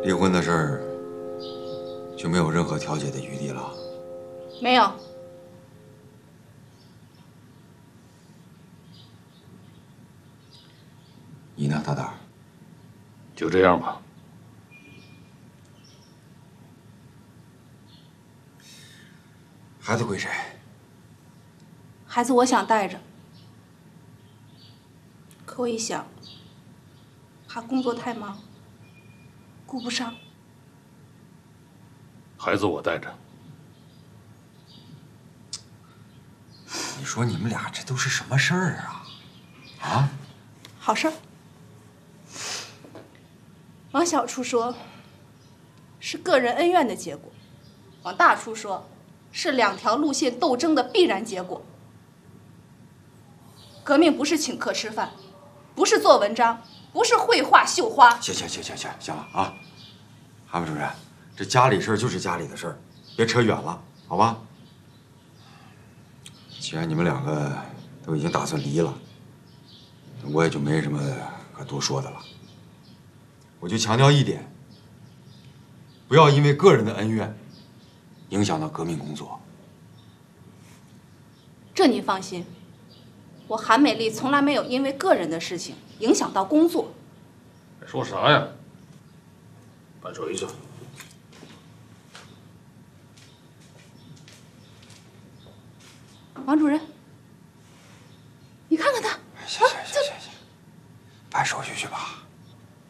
离婚的事儿就没有任何调解的余地了？ 没有。 你呢，大胆儿？ 就这样吧。 孩子归谁？ 孩子我想带着，可我一想，怕工作太忙，顾不上。 孩子我带着。 你说你们俩这都是什么事儿啊？啊？ 好事儿。往小处说，是个人恩怨的结果；往大处说，是两条路线斗争的必然结果。革命不是请客吃饭，不是做文章，不是绘画绣花。 行了啊！韩副主任，这家里事儿就是家里的事儿，别扯远了，好吧？既然你们两个都已经打算离了，我也就没什么可多说的了。我就强调一点，不要因为个人的恩怨影响到革命工作。 这您放心，我韩美丽从来没有因为个人的事情影响到工作。 说啥呀？把手一下。 王主任。